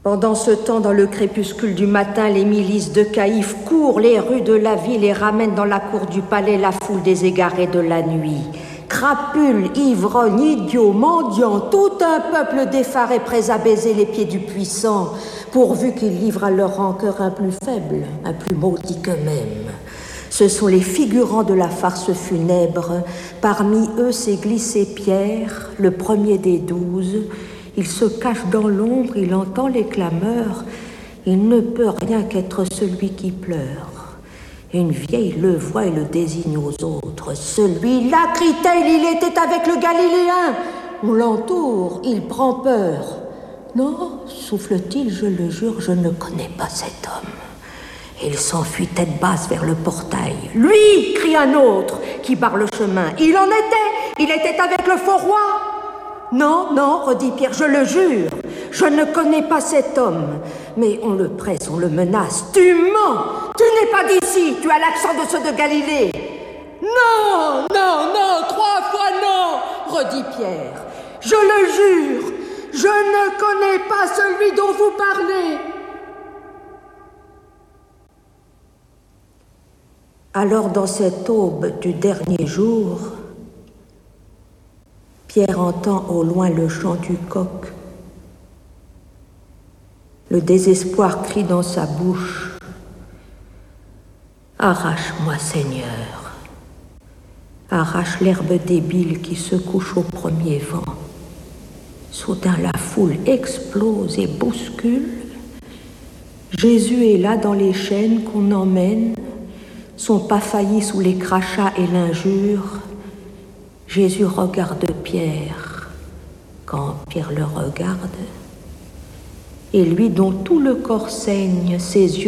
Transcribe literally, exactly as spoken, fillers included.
Pendant ce temps, dans le crépuscule du matin, les milices de Caïphe courent les rues de la ville et ramènent dans la cour du palais la foule des égarés de la nuit. Crapules, ivrognes, idiots, mendiants, tout un peuple d'effarés prêts à baiser les pieds du puissant, pourvu qu'ils livrent à leur rancœur un plus faible, un plus maudit qu'eux-mêmes. Ce sont les figurants de la farce funèbre. Parmi eux s'est glissé Pierre, le premier des douze. Il se cache dans l'ombre, il entend les clameurs. Il ne peut rien qu'être celui qui pleure. Une vieille le voit et le désigne aux autres. Celui-là, crie-t-elle, il était avec le Galiléen. On l'entoure, il prend peur. Non, souffle-t-il, je le jure, je ne connais pas cet homme. Il s'enfuit tête basse vers le portail. Lui, crie un autre qui barre le chemin. Il en était, il était avec le faux roi. Non, non, redit Pierre, je le jure, je ne connais pas cet homme. Mais on le presse, on le menace. Tu mens, tu n'es pas d'ici, tu as l'accent de ceux de Galilée. Non, non, non, trois fois non, redit Pierre. Je le jure, je ne connais pas celui dont vous parlez. Alors, dans cette aube du dernier jour, Pierre entend au loin le chant du coq. Le désespoir crie dans sa bouche. Arrache-moi, Seigneur. Arrache l'herbe débile qui se couche au premier vent. Soudain, la foule explose et bouscule. Jésus est là dans les chaînes qu'on emmène, son pas failli sous les crachats et l'injure. Jésus regarde Pierre, quand Pierre le regarde, et lui dont tout le corps saigne, ses yeux